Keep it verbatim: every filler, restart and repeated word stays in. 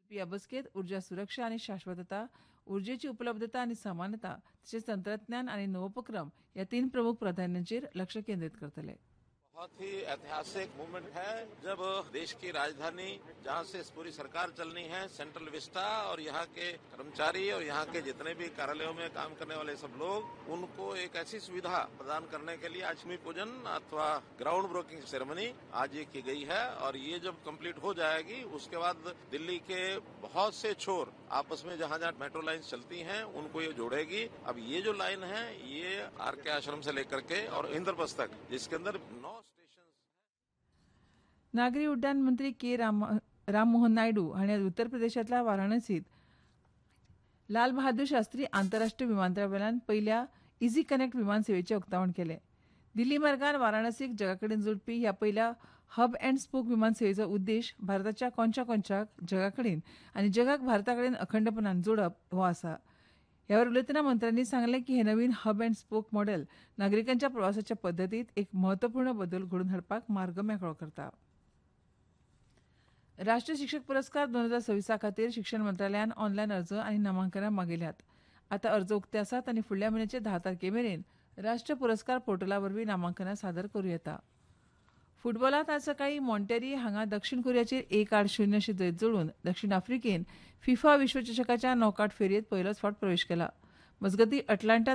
या बसकेत ऊर्जा सुरक्षा आणि शाश्वतता, ऊर्जेची उपलब्धता आणि समानता तसेच तंत्रज्ञान आणि नवोपक्रम या तीन प्रमुख प्राधान्यांचेर लक्ष केंद्रित करतले. बहुत ही ऐतिहासिक मूवमेंट है जब देश की राजधानी जहां से पूरी सरकार चलनी है, सेंट्रल विस्टा और यहाँ के कर्मचारी और यहाँ के जितने भी कार्यालयों में काम करने वाले सब लोग, उनको एक ऐसी सुविधा प्रदान करने के लिए आज भूमि पूजन अथवा ग्राउंड ब्रेकिंग सेरेमनी आज ये की गई है और ये जब कंप्लीट हो जाएगी उसके बाद दिल्ली के बहुत से छोर आपस में जहां जहां मेट्रो लाइन चलती हैं उनको ये जोड़ेगी. अब ये जो लाइन है ये आर के आश्रम से लेकर के और इंद्रप्रस्थ तक, जिसके अंदर नौ स्टेशन. नागरी उड्डाण मंत्री के राम राममोहन नायडू हांणी आज उत्तर प्रदेशांतल्या वाराणसीत लाल बहादूर शास्त्री आंतरराष्ट्रीय विमानतळावेल्यान पहिल्या इझी कनेक्ट विमान सेवेचें उक्तावण केलें. दिल्ली मार्गान वाराणसीक जगाकडेन जोडपी ह्या पहिल्या हब अँड स्पोक विमान सेवेचो उद्देश भारताच्या कोनच्या कोनशाक जगाकडेन आनी जगाक भारताकडेन अखंडपणान जोडप हो आसा. ह्या वेळार उलयतना मंत्र्यांनी सांगलें की हे नवीन हब अँड स्पोक मॉडेल नागरिकांच्या प्रवासाच्या पद्दतींत एक म्हत्वपूर्ण बदल घडोवन हाडपाक मार्ग मेकळो करता. राष्ट्रीय शिक्षक पुरस्कार दोन हजार सव्वीसा खातीर शिक्षण मंत्रालयान ऑनलायन अर्ज आनी नामांकनां मागिल्ल्यात. आतां अर्ज उक्ते आसात आनी फुडल्या म्हयन्याचे धा तारखे मेरेन राष्ट्रीय पुरस्कार पोर्टला वरवीं नामांकनां सादर करूं येता. फुटबॉलांत आज सकाळीं मॉन्टेरी हांगा दक्षिण कोरियाचेर एक आड शुन्य अशी जैत जोडून दक्षिण आफ्रिकेन फिफा विश्वचषकाच्या नॉकआउट फेरयेंत पयलोच फावट प्रवेश केला. मजगतीं अटलांटा